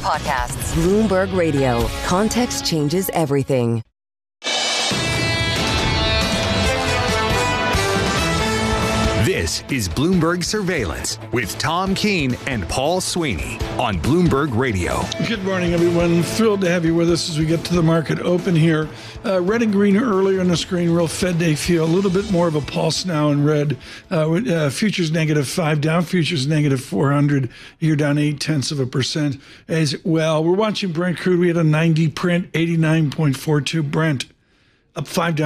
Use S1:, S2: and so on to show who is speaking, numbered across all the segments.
S1: podcasts. Bloomberg Radio. Context changes everything.
S2: This is Bloomberg Surveillance with Tom Keene and Paul Sweeney on Bloomberg Radio.
S3: Good morning, everyone. Thrilled to have you with us as we get to the market open here. Red and green earlier on the screen, real Fed day feel. A little bit more of a pulse now in red. Futures -5, down futures -400. You're down 0.8% as well. We're watching Brent crude. We had a 90 print, 89.42 Brent, up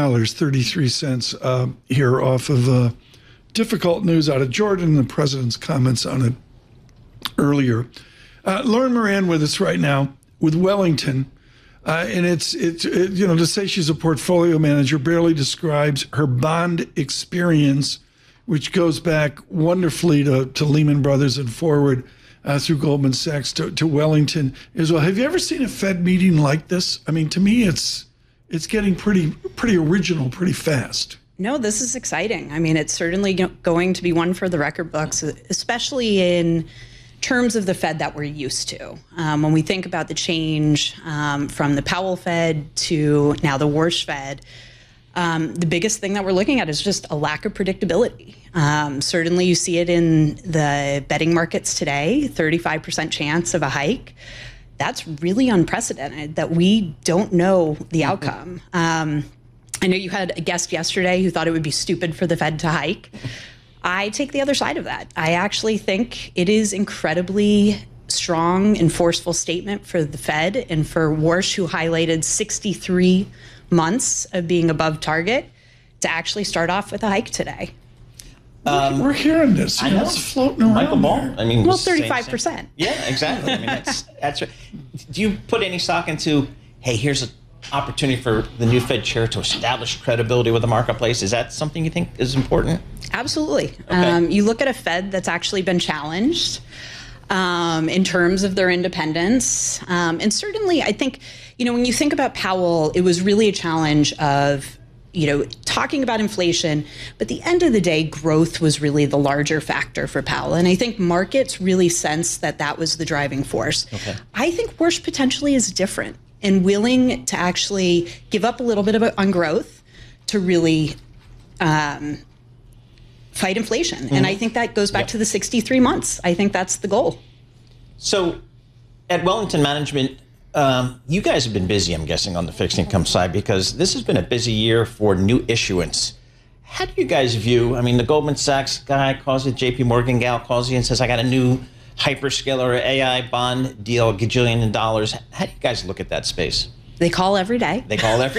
S3: $5.33 here off of difficult news out of Jordan, the president's comments on it earlier. Lauren Moran with us right now with Wellington. And it's to say she's a portfolio manager barely describes her bond experience, which goes back wonderfully to Lehman Brothers and forward through Goldman Sachs to Wellington as well. Have you ever seen a Fed meeting like this? I mean, to me, it's getting pretty original, pretty fast.
S4: No, this is exciting. I mean, it's certainly going to be one for the record books, especially in terms of the Fed that we're used to. When we think about the change from the Powell Fed to now the Warsh Fed, the biggest thing that we're looking at is just a lack of predictability. Certainly you see it in the betting markets today, 35% chance of a hike. That's really unprecedented that we don't know the outcome. I know you had a guest yesterday who thought it would be stupid for the Fed to hike. I take the other side of that. I actually think it is incredibly strong and forceful statement for the Fed and for Warsh, who highlighted 63 months of being above target, to actually start off with a hike today.
S3: We're hearing this.
S5: I know.
S3: It's floating around.
S5: Michael Ball. I mean,
S4: well, 35%.
S5: Yeah, exactly. I mean, that's right. Do you put any stock into, hey, here's an opportunity for the new Fed chair to establish credibility with the marketplace? Is that something you think is important?
S4: Absolutely.
S5: Okay.
S4: You look at a Fed that's actually been challenged in terms of their independence. And certainly, I think, when you think about Powell, it was really a challenge of, talking about inflation, but at the end of the day, growth was really the larger factor for Powell. And I think markets really sensed that was the driving force.
S5: Okay.
S4: I think Warsh potentially is different and willing to actually give up a little bit on growth to really fight inflation. Mm-hmm. And I think that goes back to the 63 months. I think that's the goal.
S5: So at Wellington Management, you guys have been busy, I'm guessing, on the fixed income side, because this has been a busy year for new issuance. How do you guys view, the Goldman Sachs guy calls it, JP Morgan gal calls you and says, I got a new hyperscaler AI bond deal, $1 gajillion. How do you guys look at that space?
S4: They call every day.
S5: They call every